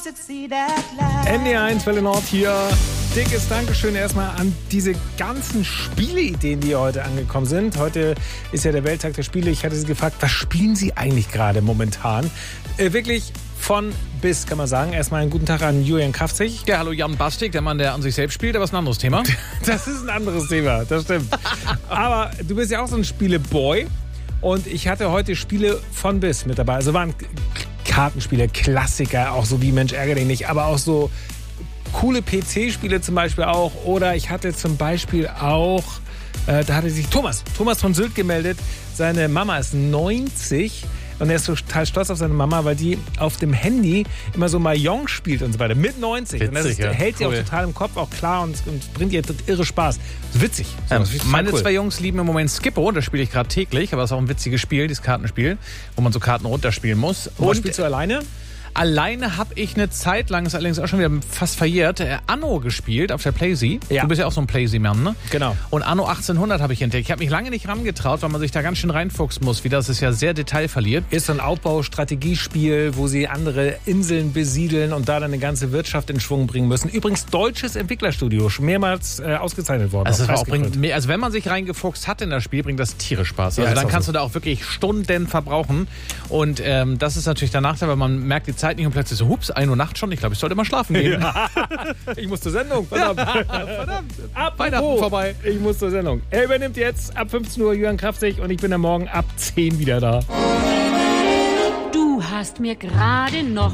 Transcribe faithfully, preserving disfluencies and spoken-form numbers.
N D eins Welle Nord hier. Dickes Dankeschön erstmal an diese ganzen Spieleideen, die heute angekommen sind. Heute ist ja der Welttag der Spiele. Ich hatte Sie gefragt, was spielen Sie eigentlich gerade momentan? Äh, wirklich von bis, kann man sagen. Erstmal einen guten Tag an Julian Kraftzig. Ja, hallo Jan Bastik, der Mann, der an sich selbst spielt, aber ist ein anderes Thema. Das ist ein anderes Thema, das stimmt. Aber du bist ja auch so ein Spieleboy. Und ich hatte heute Spiele von bis mit dabei. Also waren Kartenspiele, Klassiker, auch so wie Mensch ärgere dich nicht, aber auch so coole P C-Spiele zum Beispiel auch. Oder ich hatte zum Beispiel auch, äh, da hatte sich Thomas, Thomas von Sylt gemeldet. Seine Mama ist neunzig und er ist total stolz auf seine Mama, weil die auf dem Handy immer so Mahjong spielt und so weiter. Mit neunzig. Witzig, und das ist, ja. hält sie Cool. auch total im Kopf, auch klar und, und bringt ihr irre Spaß. Witzig. So, Ja, das ist meine cool. zwei Jungs lieben im Moment Skippo, das spiele ich gerade täglich, aber es ist auch ein witziges Spiel, dieses Kartenspiel, wo man so Karten runterspielen muss. Und Und spielst du alleine? alleine habe ich eine Zeit lang, ist allerdings auch schon wieder fast verjährt, äh, Anno gespielt auf der PlayZ. Ja. Du bist ja auch so ein PlayZ-Mann, ne? Genau. Und Anno achtzehnhundert habe ich entdeckt. Ich habe mich lange nicht rangetraut, weil man sich da ganz schön reinfuchsen muss, wie das ist ja sehr detailverliert. Ist so ein Aufbaustrategiespiel, wo sie andere Inseln besiedeln und da dann eine ganze Wirtschaft in Schwung bringen müssen. Übrigens deutsches Entwicklerstudio, schon mehrmals äh, ausgezeichnet worden. Also, auch das war auch preisgekrönt. bringt, mehr- also wenn man sich reingefuchst hat in das Spiel, bringt das Tiere Spaß. Ja, Also ist dann auch kannst so. du da auch wirklich Stunden verbrauchen. Und ähm, das ist natürlich der Nachteil, weil man merkt die Zeit nicht und plötzlich so, hups, ein Uhr Nacht schon. Ich glaube, ich sollte mal schlafen gehen. Ich muss zur Sendung, verdammt. verdammt. Ab Weihnachten vorbei. Ich muss zur Sendung. Er übernimmt jetzt ab fünfzehn Uhr Jürgen Kraftzig und ich bin am Morgen ab zehn wieder da. Du hast mir gerade noch